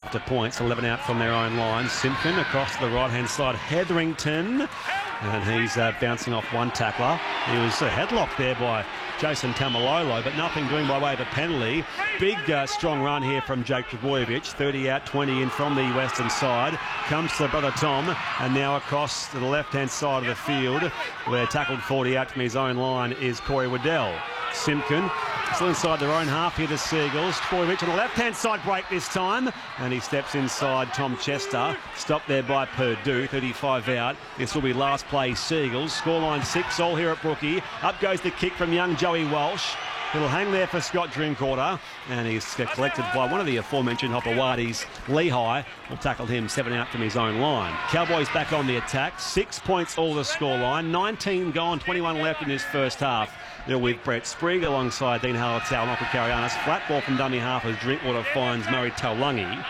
after points. 11 out from their own line. Simpkin across to the right-hand side. Hetherington. And he's bouncing off one tackler. He was headlocked there by Jason Tamalolo, but nothing doing by way of a penalty. Big, strong run here from Jake Trbojevic. 30 out, 20 in from the western side. Comes to brother Tom, and now across to the left-hand side of the field, where tackled 40 out from his own line is Corey Waddell. Simpkin still inside their own half here, the Seagulls. Trbojevic on the left-hand side break this time, and he steps inside Tom Chester. Stopped there by Purdue, 35 out. This will be last play Seagulls. Scoreline 6-all here at Brookie. Up goes the kick from young Joey Walsh. It'll hang there for Scott Drinkwater, and he's collected by one of the aforementioned Hopoatis, Lehigh, who tackled him 7 out from his own line. Cowboys back on the attack, 6 points all the scoreline, 19 gone, 21 left in this first half. They're with Brett Sprigg alongside Dean Hallertau and Michael Karianis. Flat ball from dummy half as Drinkwater finds Murray Taulungi.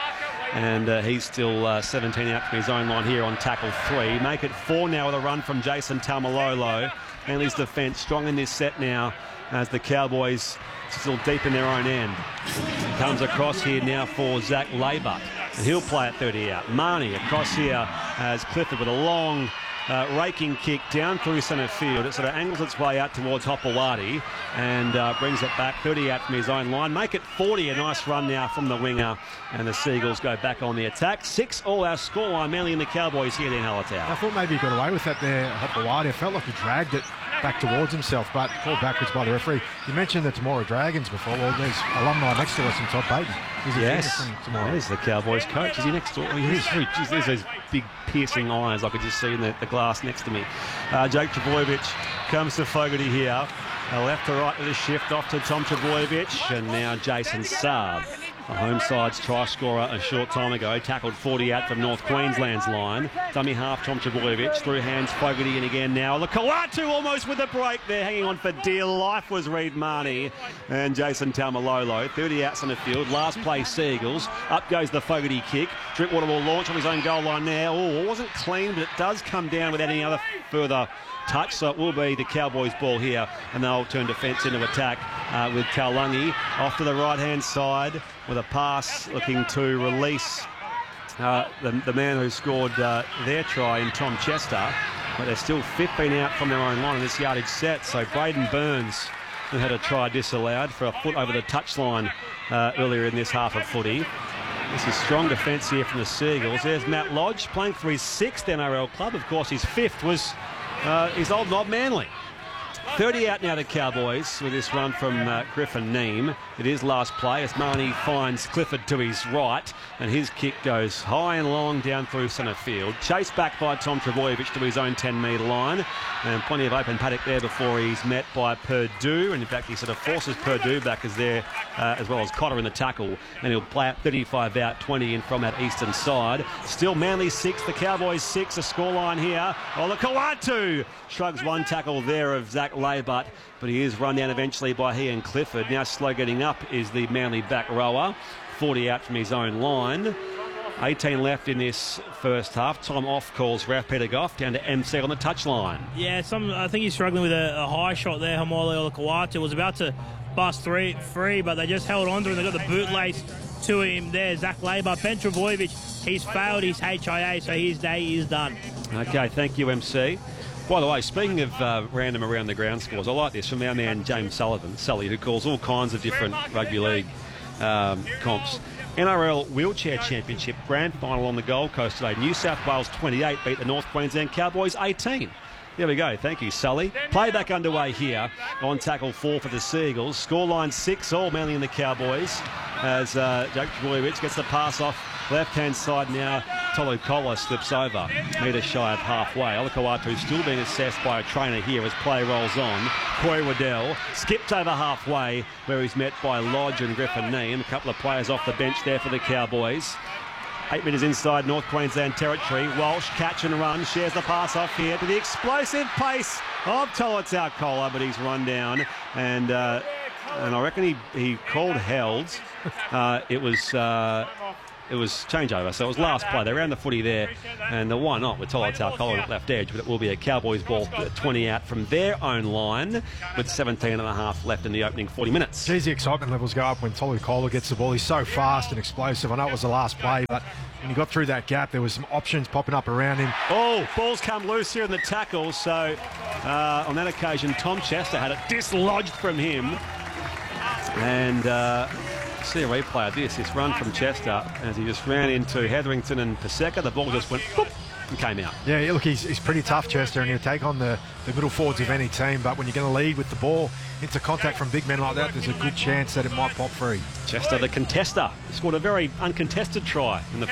And he's still 17 out from his own line here on tackle 3. Make it 4 now with a run from Jason Taumalolo. Manly's defence strong in this set now as the Cowboys still deep in their own end. Comes across here now for Zach Laybutt, and he'll play at 30 out. Marnie across here as Clifford with a long raking kick down through centre field. It sort of angles its way out towards Hopewadi and brings it back 30 out from his own line. Make it 40, a nice run now from the winger, and the Seagulls go back on the attack. 6-all our scoreline, Manly and the Cowboys here in Hallertau. I thought maybe he got away with that there, Hopewadi. I felt like he dragged it back towards himself, but called backwards by the referee. You mentioned the Temora Dragons before. Well, there's alumni next to us in Todd Payton. He's a yes, from Temora. There's the Cowboys coach. Is he next door? Oh, he is. Geez, there's those big piercing eyes I could just see in the glass next to me. Jake Trbojevic comes to Fogarty here. Left to right with a shift off to Tom Trbojevic, and now Jason Saab. The home side's try scorer a short time ago, tackled 40 out from North Queensland's line. Dummy half Tom Trbojevic, through hands Fogarty in again now. The Kawatu almost with a break there, hanging on for dear life was Reid Marnie and Jason Taumalolo. 30 outs on the field, last play Seagulls. Up goes the Fogarty kick. Drinkwater will launch on his own goal line now. Oh, it wasn't clean, but it does come down without any other further touch, so it will be the Cowboys' ball here, and they'll turn defence into attack with Taulungi off to the right-hand side with a pass looking to release the man who scored their try in Tom Chester, but they're still 15 out from their own line in this yardage set. So Braden Burns, who had a try disallowed for a foot over the touchline earlier in this half of footy. This is strong defence here from the Seagulls. There's Matt Lodge playing for his 6th NRL club. Of course, his 5th was his old knob Manly. 30 out now the Cowboys with this run from Griffin Neame. It is last play as Marnie finds Clifford to his right, and his kick goes high and long down through centre field. Chased back by Tom Trbojevic to his own 10-metre line, and plenty of open paddock there before he's met by Purdue, and in fact he sort of forces Purdue back as there, as well as Cotter in the tackle, and he'll play out 35 out, 20 in from that eastern side. Still Manly 6, the Cowboys 6, a scoreline here. Oh, the Kawatu shrugs one tackle there of Zach Laybutt, but he is run down eventually by he and Clifford. Now slow getting up is the Manly back rower, 40 out from his own line. 18 left in this first half. Time off calls Ralph Peter Goff down to MC on the touchline. Yeah, I think he's struggling with a high shot there. Haumole Olakau'atu was about to bust free, but they just held on to him. They got the bootlace to him there. Zach Laybutt, Ben Trbojevic, he's failed his HIA, so his day is done. Okay, thank you, MC. By the way, speaking of random around the ground scores, I like this from our man James Sully, who calls all kinds of different rugby league comps. NRL Wheelchair Championship Grand Final on the Gold Coast today. New South Wales 28 beat the North Queensland Cowboys 18. There we go. Thank you, Sully. Playback underway here on tackle 4 for the Seagulls. Scoreline 6-all Manly and the Cowboys as Jake Trbojevic gets the pass off left-hand side now. Tolu Kola slips over, metre shy of halfway. Olakau'atu still being assessed by a trainer here as play rolls on. Corey Waddell skipped over halfway where he's met by Lodge and Griffin Neame. A couple of players off the bench there for the Cowboys. 8 metres inside North Queensland territory. Walsh, catch and run, shares the pass off here to the explosive pace of Tolotau Kola, but he's run down, and I reckon he called held. It was it was changeover, so it was last play. They ran the footy there, and the why not with Tyler Taukola at left edge, but it will be a Cowboys ball 20 out from their own line with 17 and a half left in the opening 40 minutes. Geez, the excitement levels go up when Tolu Kola gets the ball. He's so fast and explosive. I know it was the last play, but when he got through that gap, there was some options popping up around him. Oh, ball's come loose here in the tackle, so on that occasion, Tom Chester had it dislodged from him. And see a replay of this run from Chester as he just ran into Hetherington and Paseka. The ball just went boop and came out. Yeah, look, he's pretty tough, Chester, and he'll take on the middle forwards of any team, but when you're going to lead with the ball into contact from big men like that, there's a good chance that it might pop free. Chester, the contester, scored a very uncontested try in the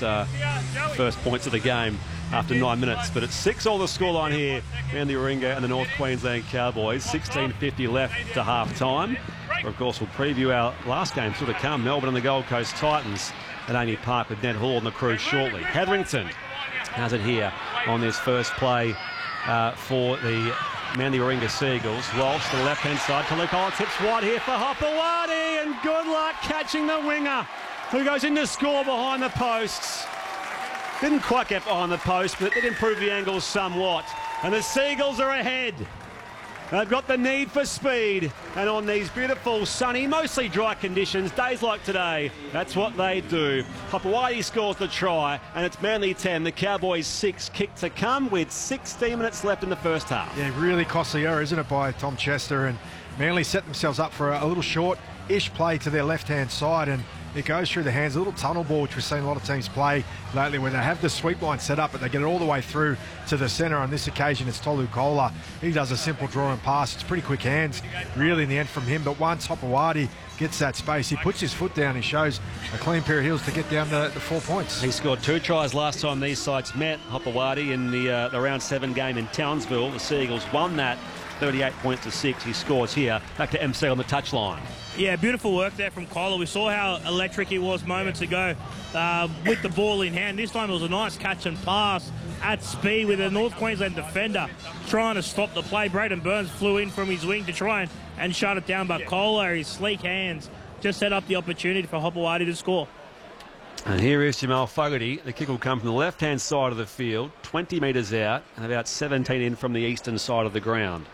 first points of the game after 9 minutes. But it's 6-all the scoreline here, Manly Warringah and the North Queensland Cowboys. 16:50 left to half-time. Of course, we'll preview our last game still to come, Melbourne and the Gold Coast Titans at Amy Park with Ned Hall and the crew shortly. Hetherington has it here on this first play for the Manly Warringah Seagulls. Walsh to the left-hand side. Tolu Kola tips wide here for Hopewadi, and good luck catching the winger who goes in to score behind the posts. Didn't quite get behind the post, but it did improve the angles somewhat. And the Seagulls are ahead. They've got the need for speed, and on these beautiful, sunny, mostly dry conditions, days like today, that's what they do. Hopewadi scores the try, and it's Manly 10, the Cowboys 6, kick to come with 16 minutes left in the first half. Yeah, really costly error, isn't it, by Tom Chester, and Manly set themselves up for a little short-ish play to their left-hand side, and it goes through the hands, a little tunnel ball, which we've seen a lot of teams play lately where they have the sweep line set up, but they get it all the way through to the centre. On this occasion, it's Tolu Kola. He does a simple draw and pass. It's pretty quick hands, really, in the end from him. But once Hopewadi gets that space, he puts his foot down. He shows a clean pair of heels to get down the 4 points. He scored 2 tries last time these sides met. Hopewadi in the round 7 game in Townsville. The Seagulls won that 38 points to 6. He scores here. Back to MC on the touchline. Yeah, beautiful work there from Kola. We saw how electric he was moments ago with the ball in hand. This time it was a nice catch and pass at speed with a North Queensland defender trying to stop the play. Braden Burns flew in from his wing to try and shut it down, but Kola, his sleek hands, just set up the opportunity for Hopewadi to score. And here is Jamal Fogarty. The kick will come from the left-hand side of the field, 20 metres out, and about 17 in from the eastern side of the ground.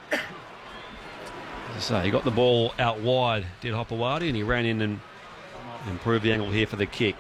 So he got the ball out wide, did Hopewadi, and he ran in and improved the angle here for the kick.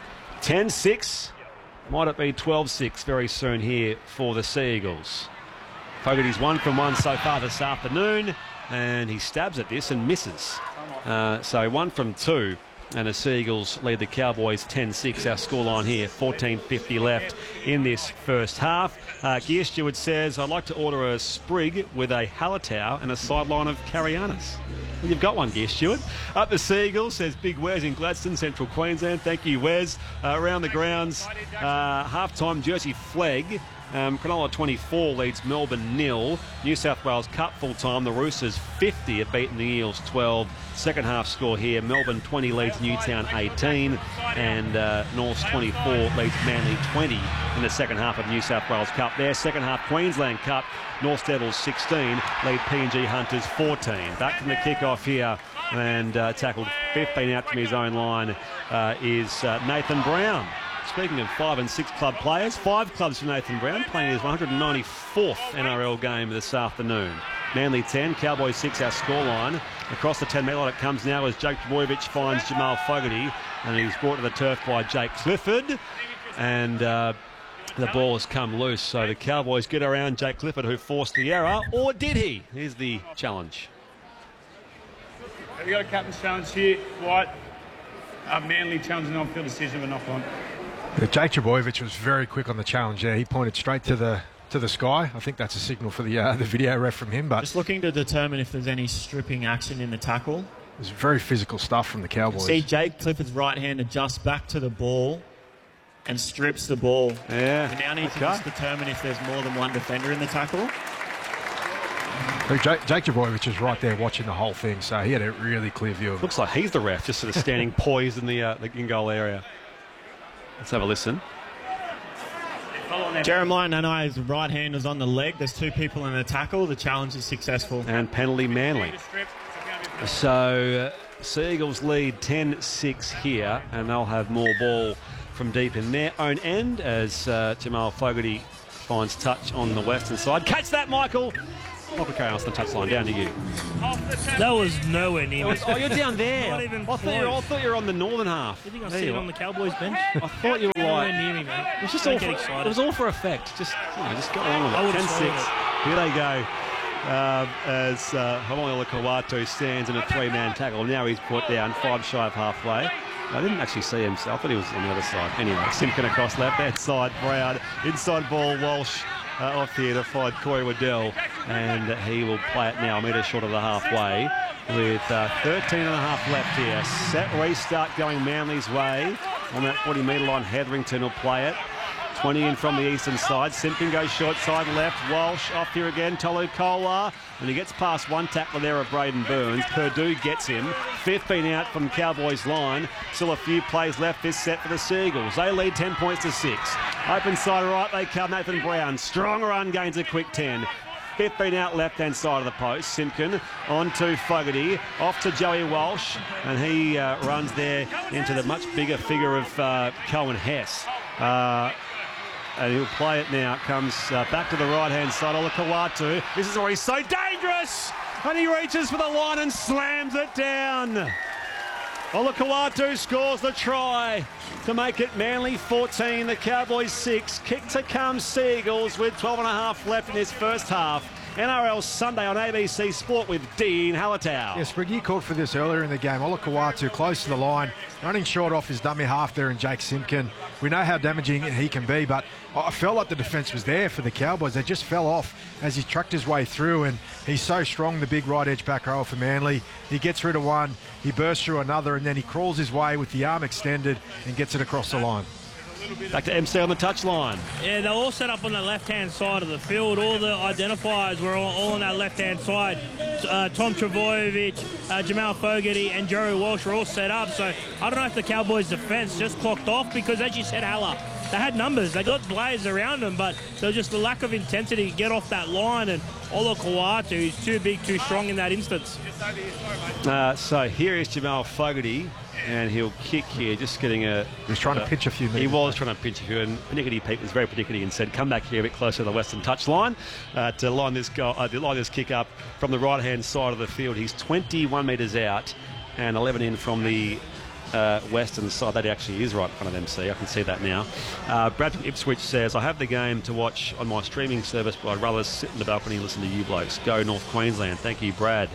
10-6. Might it be 12-6 very soon here for the Seagulls. Fogarty's 1 from 1 so far this afternoon, and he stabs at this and misses. So 1 from 2. And the Seagulls lead the Cowboys 10-6. Our scoreline here, 14:50 left in this first half. Gear Steward says, I'd like to order a sprig with a Hallertau and a sideline of Carianis. Well, you've got one, Gear Steward. Up the Seagulls, says Big Wes in Gladstone, Central Queensland. Thank you, Wes. Around the grounds, half-time Jersey flag. Cronulla 24 leads Melbourne 0. New South Wales Cup full-time. The Roosters 50 have beaten the Eels 12. Second half score here. Melbourne 20 leads Newtown 18. And Norths 24 leads Manly 20 in the second half of New South Wales Cup. Their second half Queensland Cup. North Devils 16 lead PNG Hunters 14. Back from the kick-off here. And tackled 15 out from his own line is Nathan Brown. Speaking of 5 and 6 club players, 5 clubs for Nathan Brown, playing his 194th NRL game this afternoon. Manly 10, Cowboys 6, our scoreline. Across the 10-metre line it comes now as Jake Trbojevic finds Jamal Fogarty, and he's brought to the turf by Jake Clifford. And the ball has come loose, so the Cowboys get around Jake Clifford, who forced the error, or did he? Here's the challenge. We've got a captain's challenge here, White. Manly challenging on-field decision of a knock-on. Jake Trbojevic was very quick on the challenge there. He pointed straight to the sky. I think that's a signal for the video ref from him. But just looking to determine if there's any stripping action in the tackle. There's very physical stuff from the Cowboys. See Jake Clifford's right hand adjusts back to the ball and strips the ball. Yeah. We now need to just determine if there's more than one defender in the tackle. Jake Trbojevic is right there watching the whole thing, so he had a really clear view of it. Looks like he's the ref, just sort of standing poised in the in-goal area. Let's have a listen. Jeremiah Nanai's right hand is on the leg. There's 2 people in the tackle. The challenge is successful. And penalty Manly. So Seagulls lead 10-6 here, and they'll have more ball from deep in their own end as Jamal Fogarty finds touch on the western side. Catch that, Michael! Michael Carey on the touchline. Down to you. That was nowhere near me. Oh, you're down there. Not even I thought you were on the northern half. You think I'm sitting on the Cowboys bench? I thought you were Nowhere like... near me, mate. It was just Don't all get for, excited. it was all for effect. Just go on with I it. would've 10-6. swallowed Here they go. As Haumole Olakau'atu stands in a three-man tackle. Now he's put down 5 shy of halfway. I didn't actually see him, so I thought he was on the other side. Anyway, Simpkin across left-hand side, Brown. Inside ball, Walsh off here to find Corey Waddell. And he will play it now, a metre short of the halfway. With 13 and a half left here. Set restart going Manly's way. On that 40-metre line, Hetherington will play it. 20 in from the eastern side. Simpkin goes short side left. Walsh off here again. Tolu Kolar. And he gets past one tackler there of Braden Burns. Purdue gets him. 15 out from Cowboys line. Still a few plays left this set for the Seagulls. They lead 10 points to 6. Open side right they come. Nathan Brown. Strong run, gains a quick 10. 15 out left-hand side of the post. Simpkin on to Fogarty. Off to Joey Walsh. And he runs there into the much bigger figure of Cohen Hess. And he'll play it now. It comes back to the right-hand side. Olakau'atu. This is where he's so dangerous. And he reaches for the line and slams it down. Olakau'atu scores the try to make it Manly 14, the Cowboys 6. Kick to come Seagulls with 12 and a half left in this first half. NRL Sunday on ABC Sport with Dean Hallertau. Yes, Briggy called for this earlier in the game. Olakau'atu close to the line, running short off his dummy half there, and Jake Simpkin. We know how damaging he can be, but I felt like the defence was there for the Cowboys. They just fell off as he trucked his way through, and he's so strong, the big right edge back rower for Manly. He gets rid of one, he bursts through another, and then he crawls his way with the arm extended and gets it across the line. Back to MC on the touchline. Yeah, they're all set up on the left-hand side of the field. All the identifiers were all on that left-hand side. Tom Trbojevic, Jamal Fogarty and Joey Walsh were all set up. So I don't know if the Cowboys' defence just clocked off because, as you said, Haller, they had numbers. They got players around them, but there was just the lack of intensity to get off that line. And Olakau'atu is too big, too strong in that instance. So here is Jamal Fogarty. And he'll kick here, just getting a... He was trying to pitch a few minutes. He was trying to pitch a few, and Pete was very particular and said, come back here a bit closer to the western touchline to line this kick up from the right-hand side of the field. He's 21 metres out and 11 in from the western side. That actually is right in front of MC. I can see that now. Brad from Ipswich says, I have the game to watch on my streaming service, but I'd rather sit in the balcony and listen to you blokes. Go North Queensland. Thank you, Brad.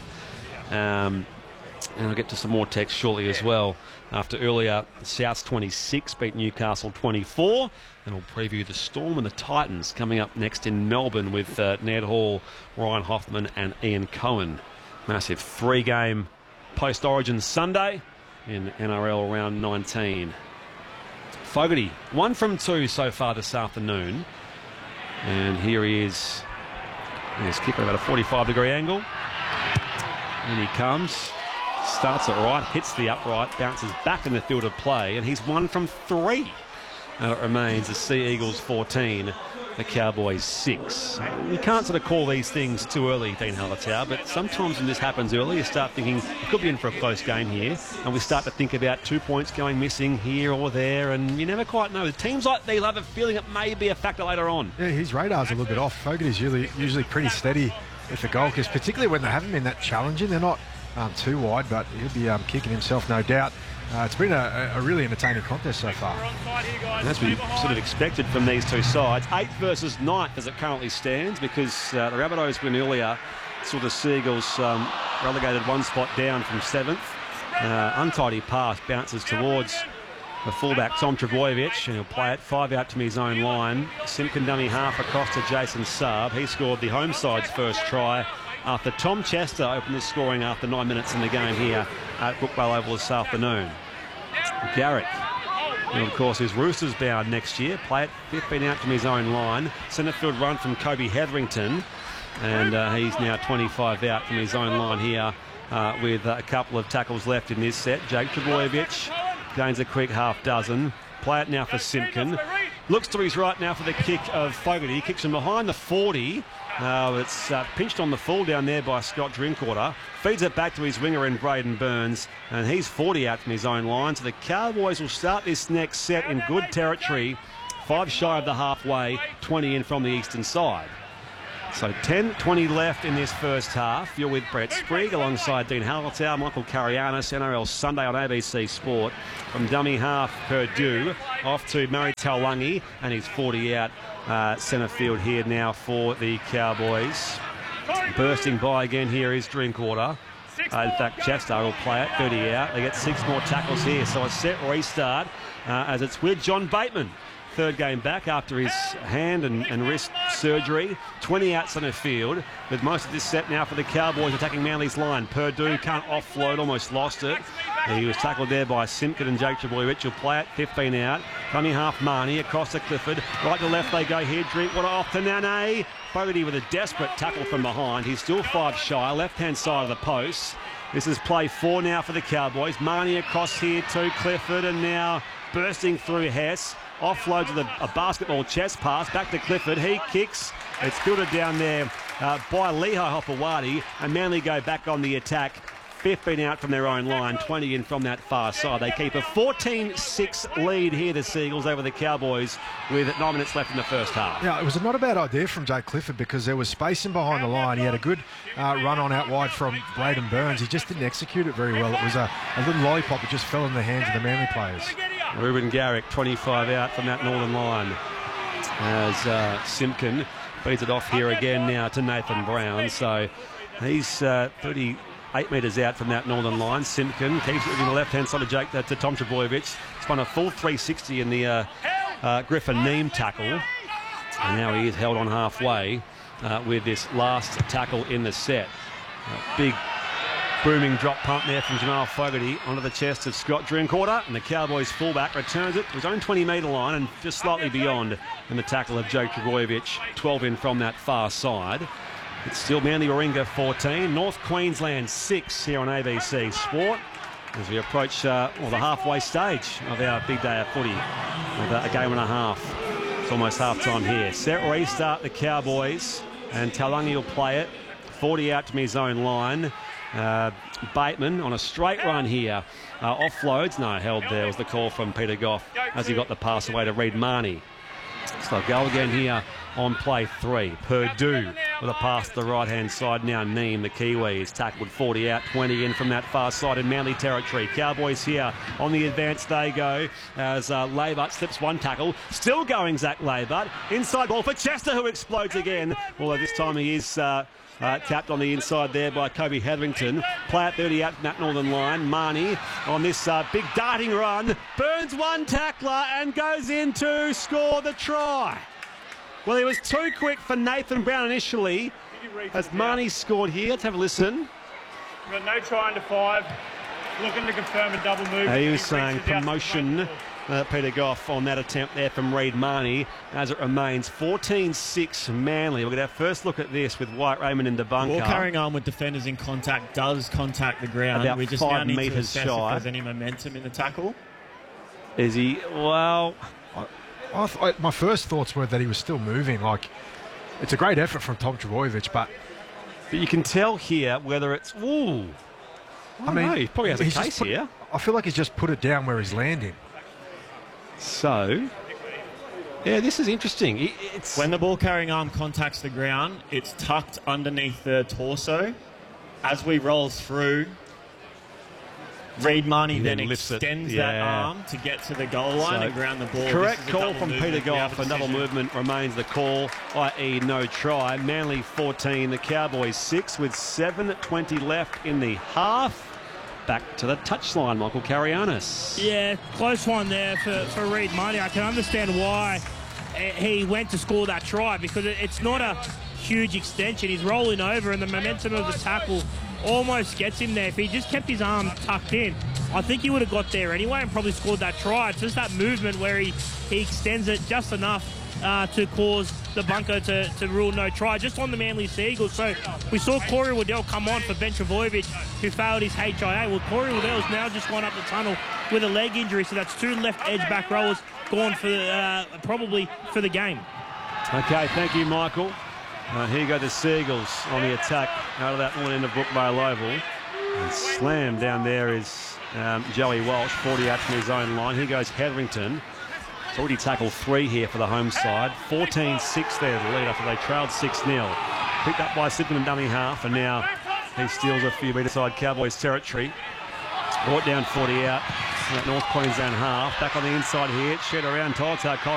And I'll get to some more text shortly as well. After earlier, Souths 26 beat Newcastle 24. And we'll preview the Storm and the Titans coming up next in Melbourne with Ned Hall, Ryan Hoffman and Ian Cohen. Massive 3-game post-Origin Sunday in NRL round 19. Fogarty, 1 from 2 so far this afternoon. And here he is. He's kicking about a 45-degree angle. And he comes. Starts it right, hits the upright, bounces back in the field of play, and he's 1 from 3. It remains the Sea Eagles 14, the Cowboys 6. You can't sort of call these things too early, Dean Hallertau, but sometimes when this happens early, you start thinking we could be in for a close game here, and we start to think about 2 points going missing here or there, and you never quite know. Teams like these have a feeling it may be a factor later on. Yeah, his radar's a little bit off. Fogarty's usually pretty steady with the goal, because particularly when they haven't been that challenging, they're not too wide, but he'll be kicking himself, no doubt. It's been a really entertaining contest so far. And that's what we sort of expected from these two sides. 8th versus 9th as it currently stands, because the Rabbitohs win earlier saw the Seagulls relegated 1 spot down from 7th. Untidy pass bounces towards the fullback Tom Trbojevic, and he'll play it 5 out to his own line. Simpkin dummy half across to Jason Saab. He scored the home side's first try after Tom Chester opened his scoring after 9 minutes in the game here at Brookvale Oval this afternoon. Garrick, who of course is Roosters bound next year, play it 15 out from his own line. Centre field run from Kobe Hetherington, and he's now 25 out from his own line here with a couple of tackles left in this set. Jake Trbojevic gains a quick half dozen. Play it now for Simpkin. Looks to his right now for the kick of Fogarty. He kicks from behind the 40. It's pinched on the full down there by Scott Drinkwater. Feeds it back to his winger in Braden Burns, and he's 40 out from his own line. So the Cowboys will start this next set in good territory. 5 shy of the halfway, 20 in from the eastern side. So 10-20 left in this first half. You're with Brett Sprigg alongside Dean Hallertau, Michael Carianis, NRL Sunday on ABC Sport. From dummy half, Purdue off to Murray Taulagi, and he's 40 out centre field here now for the Cowboys. Bursting by again here is Drinkwater. In fact, Chester will play it, 30 out. They get 6 more tackles here, so a set restart as it's with John Bateman. Third game back after his hand and wrist surgery. 20 out centre field, with most of this set now for the Cowboys attacking Manly's line. Purdue can't offload, almost lost it. He was tackled there by Simpkin and Jake Trbojevic. Will play it, 15 out. Dummy half Marnie across to Clifford. Right to left they go here. Drinkwater off to Nane. Fogarty with a desperate tackle from behind. He's still 5 shy, left-hand side of the post. This is play 4 now for the Cowboys. Marnie across here to Clifford, and now bursting through Hess. Offloads with a basketball chest pass back to Clifford. He kicks. It's filtered down there by Lehigh Hopewadi, and Manly go back on the attack. 15 out from their own line, 20 in from that far side. They keep a 14-6 lead here, the Seagulls, over the Cowboys with 9 minutes left in the first half. Yeah, it was not a bad idea from Jake Clifford because there was spacing behind the line. He had a good run on out wide from Braden Burns. He just didn't execute it very well. It was a little lollipop that just fell in the hands of the Manly players. Ruben Garrick, 25 out from that northern line as Simpkin feeds it off here again now to Nathan Brown. So he's 38 metres out from that northern line. Simpkin keeps it in the left-hand side of Jake to Tom Trbojevic. Spun a full 360 in the Griffin Neem tackle. And now he is held on halfway with this last tackle in the set. Big booming drop pump there from Jamal Fogarty onto the chest of Scott Drinkwater, and the Cowboys fullback returns it to his own 20-metre line and just slightly beyond in the tackle of Jake Trbojevic, 12 in from that far side. It's still Manly Warringah 14, North Queensland 6 here on ABC Sport as we approach the halfway stage of our big day of footy with a game and a half. It's almost half-time here. Set restart the Cowboys, and Taulagi will play it. 40 out to his own line. Bateman on a straight run here. Offloads. No, held there was the call from Peter Goff as he got the pass away to Reid Marnie. So go again here on play 3. Purdue with a pass to the right-hand side. Now Neem, the Kiwi, is tackled 40 out, 20 in from that far side in Manly territory. Cowboys here on the advance they go as Labart slips one tackle. Still going Zach Labart. Inside ball for Chester, who explodes again. Although this time he is tapped on the inside there by Kobe Hetherington. Play at 30 out from that northern line. Marnie on this big darting run. Burns one tackler and goes in to score the try. Well, he was too quick for Nathan Brown initially as Marnie scored here. Let's have a listen. We've got no try into 5. Looking to confirm a double move. He was saying promotion, Peter Goff, on that attempt there from Reid Marnie, as it remains 14-6 Manly. We'll get our first look at this with White Raymond in the bunker. Ball carrying on with defenders in contact, does contact the ground. About we just 5 now need metres to assess shy. if there's any momentum in the tackle. Is he? Well, My first thoughts were that he was still moving. Like, it's a great effort from Tom Trbojevic, but you can tell here whether it's... Ooh. I mean, he probably has a case here. I feel like he's just put it down where he's landing. So, yeah, this is interesting. It's When the ball carrying arm contacts the ground, it's tucked underneath the torso. As we roll through, Reid Marnie then extends that arm to get to the goal line and ground the ball. Correct call from Peter Goff. A double movement remains the call, i.e. no try. Manly 14, the Cowboys 6 with 7:20 left in the half. Back to the touchline, Michael Carianis. Yeah, close one there for Reid Marnie. I can understand why he went to score that try because it's not a huge extension. He's rolling over and the momentum of the tackle almost gets him there. If he just kept his arm tucked in, I think he would have got there anyway and probably scored that try. It's just that movement where he extends it just enough to cause the bunker to rule no try, just on the Manly Seagulls. So we saw Corey Waddell come on for Ben Trbojevic, who failed his HIA. Well, Corey Waddell's now just gone up the tunnel with a leg injury, so that's 2 left edge back rowers gone for probably for the game. Okay, thank you, Michael. Here go the Seagulls on the attack out of that one end of Brookvale Oval. And slam down there is Joey Walsh, 40 out from his own line. Here goes Hetherington. He's already tackled 3 here for the home side. 14-6 there, the lead after they trailed 6-0. Picked up by Sidman and dummy half, and now he steals a few metre side Cowboys territory. Brought down 40 out from that North Queensland half. Back on the inside here, shed around Toltar.